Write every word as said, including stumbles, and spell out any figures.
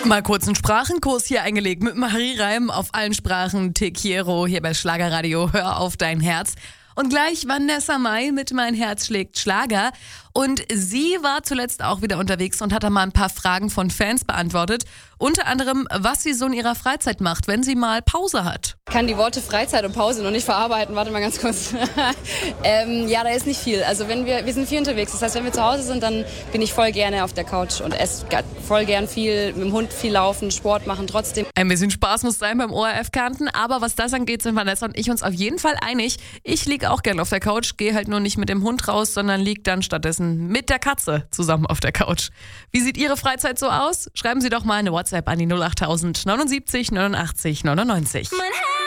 Mal kurz einen Sprachenkurs hier eingelegt mit Marie Reim auf allen Sprachen. Te quiero hier bei Schlagerradio. Hör auf dein Herz. Und gleich Vanessa Mai mit Mein Herz schlägt Schlager. Und sie war zuletzt auch wieder unterwegs und hat da mal ein paar Fragen von Fans beantwortet. Unter anderem, was sie so in ihrer Freizeit macht, wenn sie mal Pause hat. Ich kann die Worte Freizeit und Pause noch nicht verarbeiten. Warte mal ganz kurz. ähm, ja, da ist nicht viel. Also wenn wir, wir sind viel unterwegs. Das heißt, wenn wir zu Hause sind, dann bin ich voll gerne auf der Couch und esse voll gern viel, mit dem Hund viel laufen, Sport machen trotzdem. Ein bisschen Spaß muss sein beim O R F Kärnten, aber was das angeht, sind Vanessa und ich uns auf jeden Fall einig. Ich liege auch gerne auf der Couch, gehe halt nur nicht mit dem Hund raus, sondern liege dann stattdessen mit der Katze zusammen auf der Couch. Wie sieht Ihre Freizeit so aus? Schreiben Sie doch mal eine WhatsApp an die null acht tausend neunundsiebzig neunundachtzig neunundneunzig. Mein Herz